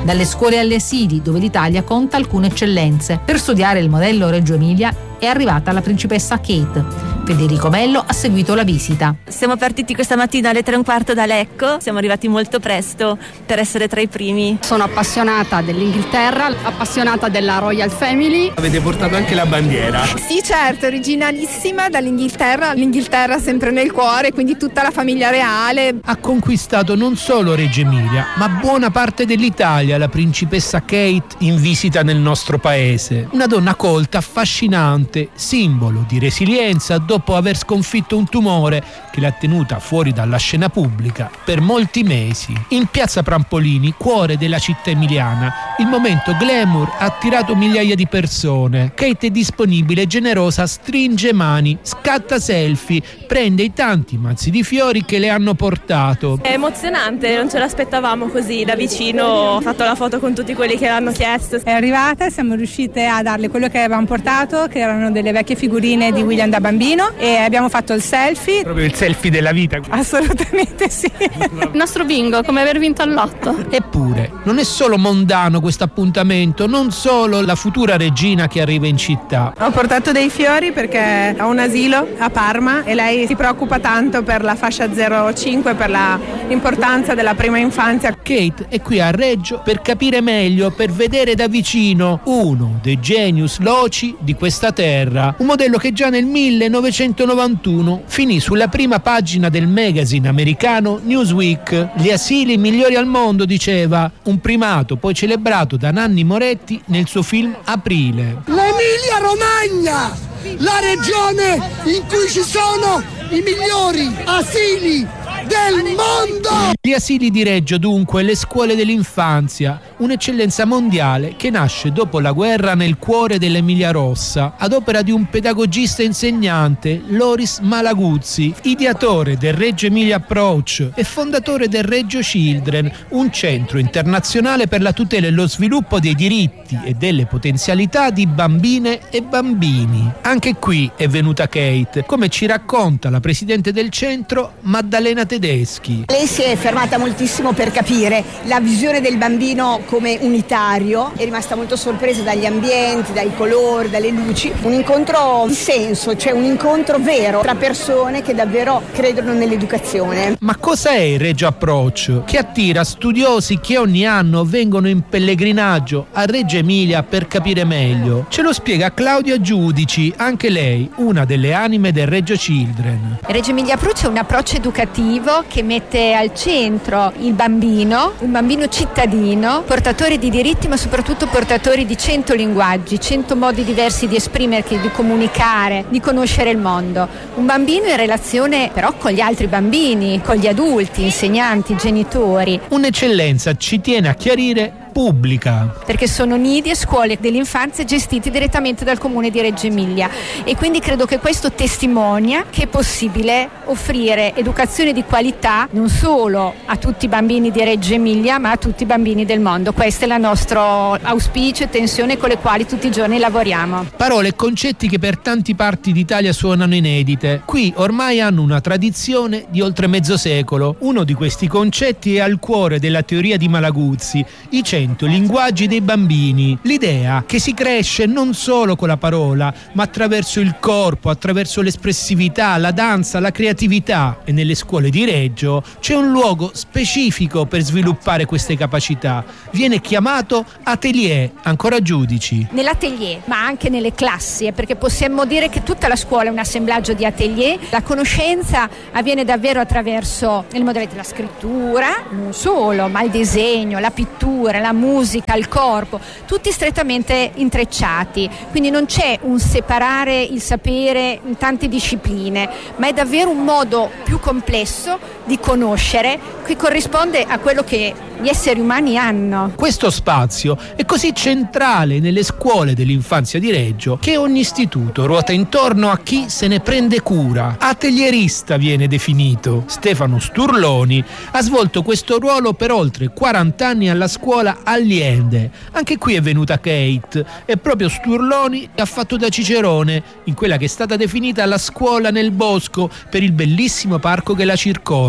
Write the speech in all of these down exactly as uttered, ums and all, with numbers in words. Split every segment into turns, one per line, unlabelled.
dalle scuole alle asili, dove l'Italia conta alcune eccellenze. Per studiare il modello Reggio Emilia è arrivata la principessa Kate. Federico Mello ha seguito la visita.
Siamo partiti questa mattina alle tre e un quarto da Lecco, siamo arrivati molto presto per essere tra i primi.
Sono appassionata dell'Inghilterra, appassionata della Royal Family.
Avete portato anche la bandiera?
Sì, certo, originalissima dall'Inghilterra, l'Inghilterra sempre nel cuore, quindi tutta la famiglia reale.
Ha conquistato non solo Reggio Emilia, ma buona parte dell'Italia la principessa Kate in visita nel nostro paese. Una donna colta, affascinante, simbolo di resilienza dopo aver sconfitto un tumore che l'ha tenuta fuori dalla scena pubblica per molti mesi. In piazza Prampolini, cuore della città emiliana, il momento glamour ha attirato migliaia di persone. Kate è disponibile, generosa, stringe mani, scatta selfie, prende i tanti mazzi di fiori che le hanno portato.
È emozionante, non ce l'aspettavamo così da vicino. Ho fatto la foto con tutti quelli che l'hanno chiesto.
È arrivata e siamo riuscite a darle quello che avevamo portato, che erano delle vecchie figurine di William da bambino, e abbiamo fatto il selfie.
Proprio il selfie della vita.
Assolutamente sì.
Il nostro bingo, come aver vinto al lotto.
Eppure, non è solo mondano questo appuntamento, non solo la futura regina che arriva in città.
Ho portato dei fiori perché ho un asilo a Parma e lei si preoccupa tanto per la fascia zero cinque, per la importanza della prima infanzia.
Kate è qui a Reggio per capire meglio, per vedere da vicino uno dei genius loci di questa terra, un modello che già nel millenovecentonovantuno finì sulla prima pagina del magazine americano Newsweek. Gli asili migliori al mondo, diceva, un primato poi celebrato da Nanni Moretti nel suo film Aprile.
L'Emilia Romagna, la regione in cui ci sono i migliori asili del mondo!
Gli asili di Reggio, dunque, le scuole dell'infanzia, un'eccellenza mondiale che nasce dopo la guerra nel cuore dell'Emilia Rossa, ad opera di un pedagogista insegnante, Loris Malaguzzi, ideatore del Reggio Emilia Approach e fondatore del Reggio Children, un centro internazionale per la tutela e lo sviluppo dei diritti e delle potenzialità di bambine e bambini. Anche qui è venuta Kate, come ci racconta la presidente del centro, Maddalena Tedeschi.
Lei si è fermata moltissimo per capire la visione del bambino come unitario, è rimasta molto sorpresa dagli ambienti, dai colori, dalle luci. Un incontro di senso, cioè un incontro vero tra persone che davvero credono nell'educazione.
Ma cosa è il Reggio Approach, che attira studiosi che ogni anno vengono in pellegrinaggio a Reggio Emilia per capire meglio? Ce lo spiega Claudia Giudici, anche lei una delle anime del Reggio Children.
Reggio Emilia Approach è un approccio educativo che mette al centro il bambino, un bambino cittadino, portatore di diritti ma soprattutto portatore di cento linguaggi, cento modi diversi di esprimersi, di comunicare, di conoscere il mondo. Un bambino in relazione però con gli altri bambini, con gli adulti, insegnanti, genitori.
Un'eccellenza, ci tiene a chiarire, pubblica.
Perché sono nidi e scuole dell'infanzia gestiti direttamente dal comune di Reggio Emilia e quindi credo che questo testimonia che è possibile offrire educazione di qualità non solo a tutti i bambini di Reggio Emilia ma a tutti i bambini del mondo. Questo è il nostro auspicio e tensione con le quali tutti i giorni lavoriamo.
Parole e concetti che per tanti parti d'Italia suonano inedite. Qui ormai hanno una tradizione di oltre mezzo secolo. Uno di questi concetti è al cuore della teoria di Malaguzzi, i cento linguaggi dei bambini. L'idea che si cresce non solo con la parola, ma attraverso il corpo, attraverso l'espressività, la danza, la creatività. E nelle scuole di Reggio c'è un luogo specifico per sviluppare queste capacità. Viene chiamato atelier, ancora Giudici.
Nell'atelier, ma anche nelle classi, perché possiamo dire che tutta la scuola è un assemblaggio di atelier. La conoscenza avviene davvero attraverso il modello della scrittura, non solo, ma il disegno, la pittura, la musica, il corpo, tutti strettamente intrecciati, quindi non c'è un separare il sapere in tante discipline, ma è davvero un modo più complesso di conoscere che corrisponde a quello che gli esseri umani hanno.
Questo spazio è così centrale nelle scuole dell'infanzia di Reggio che ogni istituto ruota intorno a chi se ne prende cura. Atelierista viene definito. Stefano Sturloni ha svolto questo ruolo per oltre quaranta anni alla scuola Allende. Anche qui è venuta Kate e proprio Sturloni ha fatto da cicerone in quella che è stata definita la scuola nel bosco per il bellissimo parco che la circonda.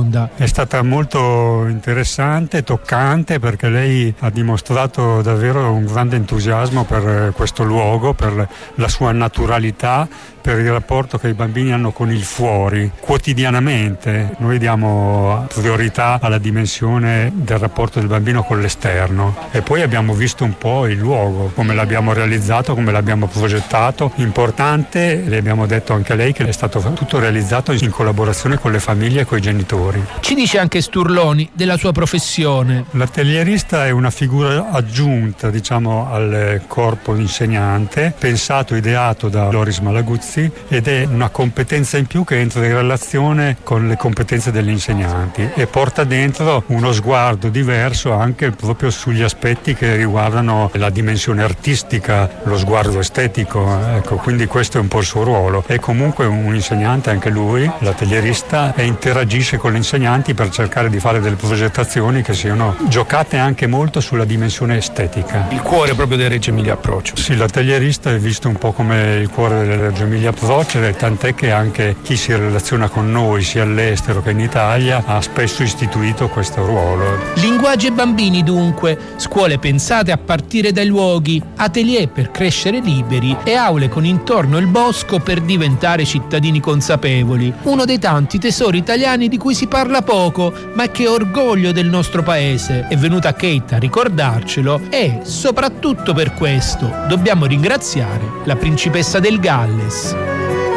Raimondo.
È stata molto interessante, toccante, perché lei ha dimostrato davvero un grande entusiasmo per questo luogo, per la sua naturalità, per il rapporto che i bambini hanno con il fuori quotidianamente. Noi diamo priorità alla dimensione del rapporto del bambino con l'esterno e poi abbiamo visto un po' il luogo, come l'abbiamo realizzato, come l'abbiamo progettato. Importante, le abbiamo detto anche a lei, che è stato tutto realizzato in collaborazione con le famiglie e con i genitori.
Ci dice anche Sturloni della sua professione.
L'atellierista è una figura aggiunta, diciamo, al corpo insegnante, pensato, ideato da Loris Malaguzzi, ed è una competenza in più che entra in relazione con le competenze degli insegnanti e porta dentro uno sguardo diverso anche proprio sugli aspetti che riguardano la dimensione artistica, lo sguardo estetico. Ecco, quindi questo è un po' il suo ruolo. È comunque un insegnante anche lui, l'atellierista, e interagisce con gli insegnanti per cercare di fare delle progettazioni che siano giocate anche molto sulla dimensione estetica.
Il cuore proprio del Reggio Emilia Approach.
Sì, l'atellierista è visto un po' come il cuore del Reggio Emilia Approach, tant'è che anche chi si relaziona con noi sia all'estero che in Italia ha spesso istituito questo ruolo.
Linguaggi e bambini dunque, scuole pensate a partire dai luoghi, atelier per crescere liberi e aule con intorno il bosco per diventare cittadini consapevoli. Uno dei tanti tesori italiani di cui si parla poco, ma che è orgoglio del nostro paese. È venuta Kate a ricordarcelo e, soprattutto per questo, dobbiamo ringraziare la principessa del Galles.